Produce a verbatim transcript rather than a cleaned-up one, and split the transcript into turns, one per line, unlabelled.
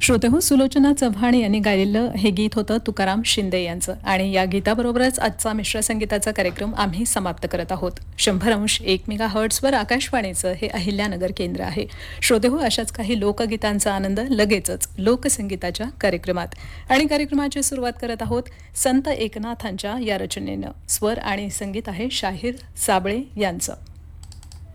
श्रोतेहो, सुलोचना चव्हाण यांनी गायलेलं हे गीत होतं तुकाराम शिंदे यांचं. आणि या गीताबरोबरच आजचा मिश्र संगीताचा कार्यक्रम आम्ही समाप्त करत आहोत. शंभर अंश एक मेगा हर्ट्सवर आकाशवाणीचं हे अहिल्यानगर केंद्र आहे. श्रोतेहो, अशाच काही लोकगीतांचा आनंद लगेचच लोकसंगीताच्या कार्यक्रमात. आणि कार्यक्रमाची सुरुवात करत आहोत संत एकनाथांच्या या रचनेनं. स्वर आणि संगीत आहे शाहीर साबळे यांचं.